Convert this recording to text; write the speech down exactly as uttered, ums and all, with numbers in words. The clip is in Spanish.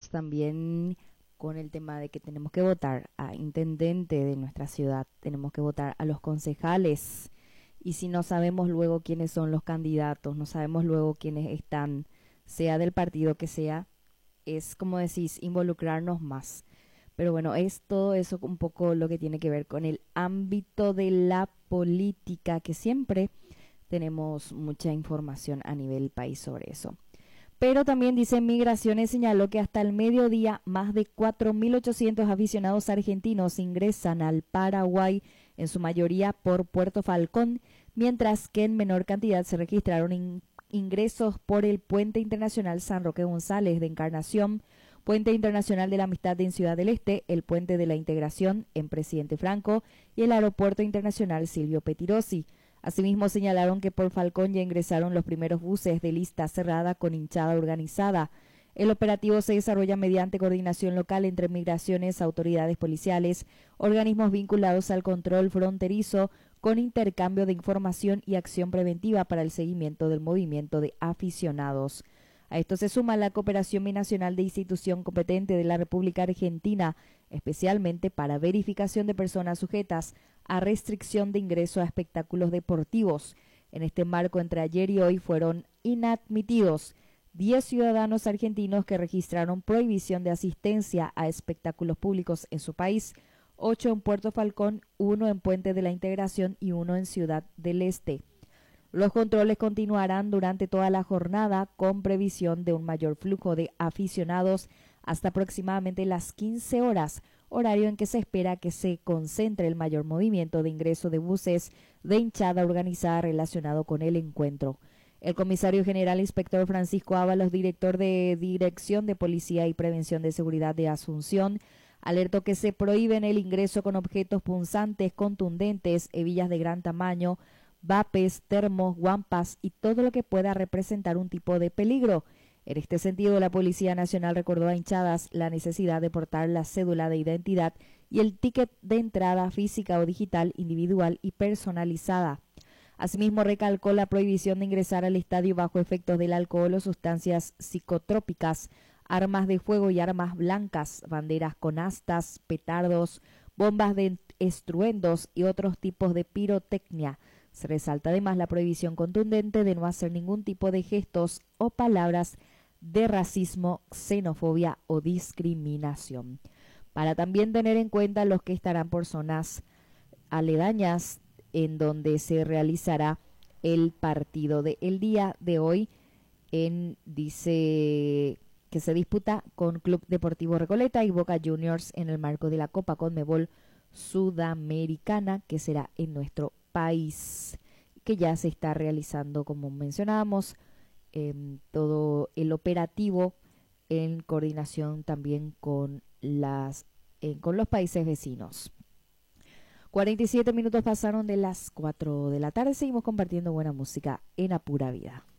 también con el tema de que tenemos que votar a intendente de nuestra ciudad, tenemos que votar a los concejales, y si no sabemos luego quiénes son los candidatos, no sabemos luego quiénes están, sea del partido que sea, es como decís, involucrarnos más. Pero bueno, es todo eso un poco lo que tiene que ver con el ámbito de la política, que siempre tenemos mucha información a nivel país sobre eso. Pero también dice Migraciones señaló que hasta el mediodía más de cuatro mil ochocientos aficionados argentinos ingresan al Paraguay, en su mayoría por Puerto Falcón, mientras que en menor cantidad se registraron in ingresos por el Puente Internacional San Roque González de Encarnación, Puente Internacional de la Amistad en Ciudad del Este, el Puente de la Integración en Presidente Franco y el Aeropuerto Internacional Silvio Pettirossi. Asimismo, señalaron que por Falcón ya ingresaron los primeros buses de lista cerrada con hinchada organizada. El operativo se desarrolla mediante coordinación local entre migraciones, autoridades policiales, organismos vinculados al control fronterizo, con intercambio de información y acción preventiva para el seguimiento del movimiento de aficionados. A esto se suma la cooperación binacional de institución competente de la República Argentina, especialmente para verificación de personas sujetas a restricción de ingreso a espectáculos deportivos. En este marco, entre ayer y hoy fueron inadmitidos diez ciudadanos argentinos que registraron prohibición de asistencia a espectáculos públicos en su país, ocho en Puerto Falcón, uno en Puente de la Integración y uno en Ciudad del Este. Los controles continuarán durante toda la jornada, con previsión de un mayor flujo de aficionados hasta aproximadamente las quince horas, horario en que se espera que se concentre el mayor movimiento de ingreso de buses de hinchada organizada relacionado con el encuentro. El comisario general inspector Francisco Ábalos, director de Dirección de Policía y Prevención de Seguridad de Asunción, alertó que se prohíben el ingreso con objetos punzantes, contundentes, hebillas de gran tamaño, vapes, termos, guampas y todo lo que pueda representar un tipo de peligro. En este sentido, la Policía Nacional recordó a hinchadas la necesidad de portar la cédula de identidad y el ticket de entrada física o digital, individual y personalizada. Asimismo, recalcó la prohibición de ingresar al estadio bajo efectos del alcohol o sustancias psicotrópicas, armas de fuego y armas blancas, banderas con astas, petardos, bombas de estruendos y otros tipos de pirotecnia. Se resalta además la prohibición contundente de no hacer ningún tipo de gestos o palabras de racismo, xenofobia o discriminación. Para también tener en cuenta los que estarán por zonas aledañas en donde se realizará el partido del día de hoy, en dice que se disputa con Club Deportivo Recoleta y Boca Juniors en el marco de la Copa Conmebol Sudamericana, que será en nuestro país, que ya se está realizando, como mencionábamos, eh, todo el operativo en coordinación también con las eh, con los países vecinos. cuarenta y siete minutos pasaron de las cuatro de la tarde. Seguimos compartiendo buena música en A Pura Vida.